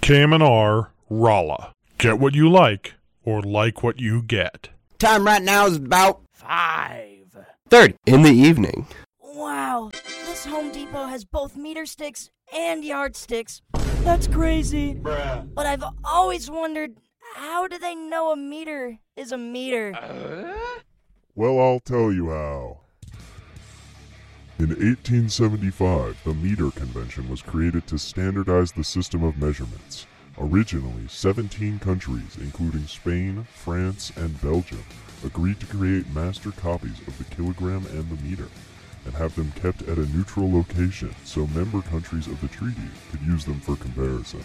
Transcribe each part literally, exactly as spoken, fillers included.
K M N R, Rolla. Get what you like, or like what you get. Time right now is about Five. thirty in the evening. Wow, this Home Depot has both meter sticks and yardsticks. That's crazy. Bruh. But I've always wondered, how do they know a meter is a meter? Uh? Well, I'll tell you how. In eighteen seventy-five, the meter convention was created to standardize the system of measurements. Originally, seventeen countries, including Spain, France, and Belgium, agreed to create master copies of the kilogram and the meter, and have them kept at a neutral location so member countries of the treaty could use them for comparison.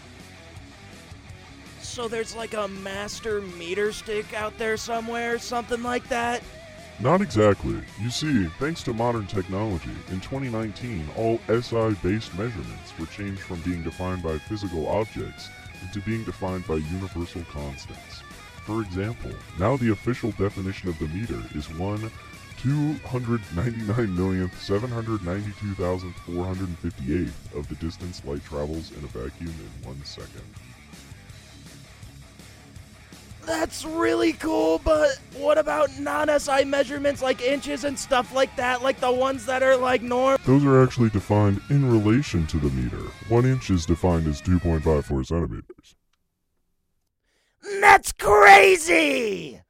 So there's like a master meter stick out there somewhere, something like that? Not exactly. You see, thanks to modern technology, in twenty nineteen, all S I-based measurements were changed from being defined by physical objects into being defined by universal constants. For example, now the official definition of the meter is one two hundred ninety-nine millionth, seven hundred ninety-two thousand, four hundred fifty-eighth of the distance light travels in a vacuum in one second. That's really cool, but what about non-S I measurements like inches and stuff like that, like the ones that are like norm? Those are actually defined in relation to the meter. One inch is defined as two point five four centimeters. That's crazy!